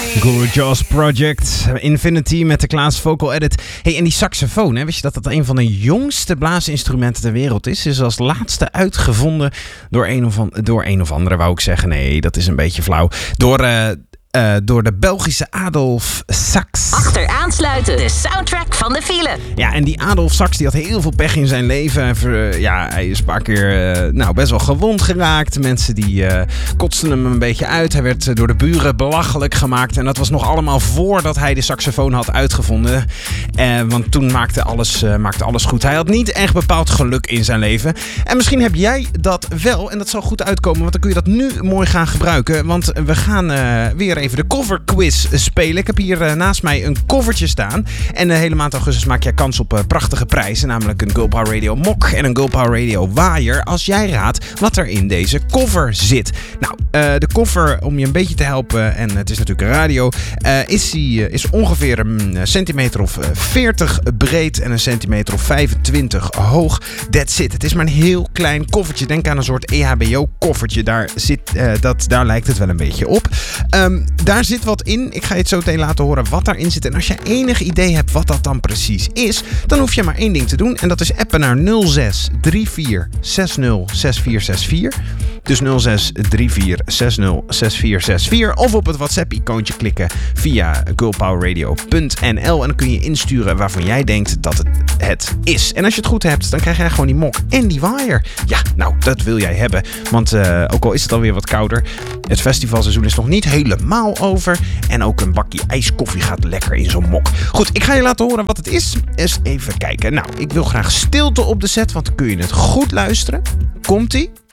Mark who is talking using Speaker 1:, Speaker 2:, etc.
Speaker 1: Guru Jaws Project, Infinity met de Klaas Vocal Edit. Hey, en die saxofoon, hè, wist je dat dat een van de jongste blaasinstrumenten ter wereld is? Is als laatste uitgevonden door een of andere, wou ik zeggen. Nee, dat is een beetje flauw. Door de Belgische Adolf Sax.
Speaker 2: Achteraansluiten, de soundtrack van de file.
Speaker 1: Ja, en die Adolf Sax die had heel veel pech in zijn leven. Hij is een paar keer best wel gewond geraakt. Mensen die kotsten hem een beetje uit. Hij werd door de buren belachelijk gemaakt. En dat was nog allemaal voordat hij de saxofoon had uitgevonden. Want toen maakte alles goed. Hij had niet echt bepaald geluk in zijn leven. En misschien heb jij dat wel. En dat zal goed uitkomen, want dan kun je dat nu mooi gaan gebruiken. Want we gaan weer even de cover quiz spelen. Ik heb hier naast mij een covertje staan. En de hele maand augustus maak jij kans op prachtige prijzen. Namelijk een Girl Power Radio mok en een Girl Power Radio waaier. Als jij raadt wat er in deze cover zit. Nou, de cover, om je een beetje te helpen, en het is natuurlijk een radio, is ongeveer een centimeter of 40 breed en een centimeter of 25 hoog. That's it. Het is maar een heel klein koffertje. Denk aan een soort EHBO-koffertje. Daar lijkt het wel een beetje op. Daar zit wat in. Ik ga je het zo meteen laten horen wat daarin zit. En als je enig idee hebt wat dat dan precies is, dan hoef je maar één ding te doen. En dat is appen naar 06 34 60 6464. Dus 06 34 60 6464. Of op het WhatsApp-icoontje klikken via girlpowerradio.nl. En dan kun je insturen waarvan jij denkt dat het is. En als je het goed hebt, dan krijg jij gewoon die mok en die waaier. Ja, nou, dat wil jij hebben. Want ook al is het alweer wat kouder, het festivalseizoen is nog niet helemaal over. En ook een bakje ijskoffie gaat lekker in zo'n mok. Goed, ik ga je laten horen wat het is. Eens even kijken. Nou, ik wil graag stilte op de set, want dan kun je het goed luisteren. Komt-ie?